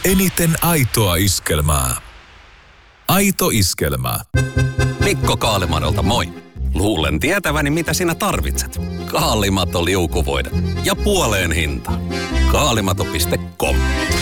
eniten aitoa iskelmää. Aito iskelmä. Mikko Kaalimadolta moi. Luulen tietäväni mitä sinä tarvitset. Kaalimato liukuvoide ja puoleen hinta. Kaalimato.com